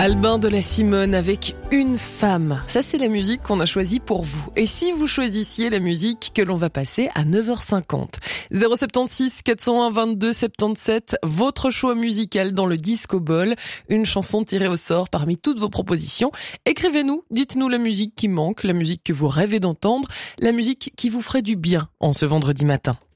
Albin de la Simone avec Une femme. Ça, c'est la musique qu'on a choisie pour vous. Et si vous choisissiez la musique que l'on va passer à 9h50? 076 401 22 77, votre choix musical dans le Disco Ball. Une chanson tirée au sort parmi toutes vos propositions. Écrivez-nous, dites-nous la musique qui manque, la musique que vous rêvez d'entendre, la musique qui vous ferait du bien en ce vendredi matin.